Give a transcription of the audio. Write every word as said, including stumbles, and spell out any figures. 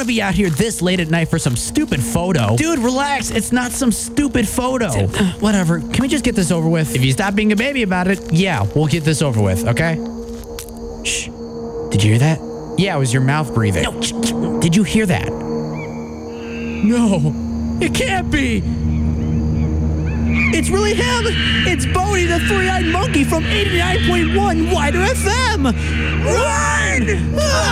be out here this late at night for some stupid photo. Dude, relax. It's not some stupid photo. Whatever. Can we just get this over with? If you stop being a baby about it, yeah, we'll get this over with, okay? Shh. Did you hear that? Yeah, it was your mouth breathing. No, did you hear that? No, it can't be. It's really him. It's Bodie, the three-eyed monkey from eighty-nine point one Wider F M. Run!